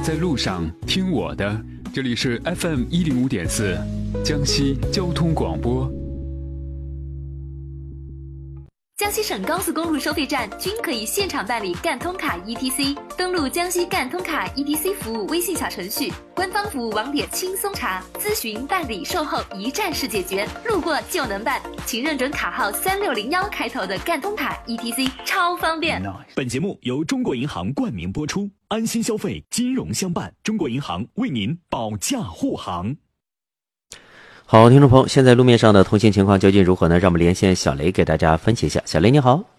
在路上听我的，这里是 FM105.4江西交通广播。 江西省高速公路收费站均可以现场办理赣通卡 ETC， 登录江西赣通卡 ETC 服务微信小程序，官方服务网点轻松查，咨询办理售后一站式解决，路过就能办，请认准卡号3601开头的赣通卡 ETC， 超方便。 本节目由中国银行冠名播出，安心消费，金融相伴，中国银行为您保驾护航。 好，听众朋友，现在路面上的通行情况究竟如何呢？让我们连线小雷给大家分析一下。小雷你好。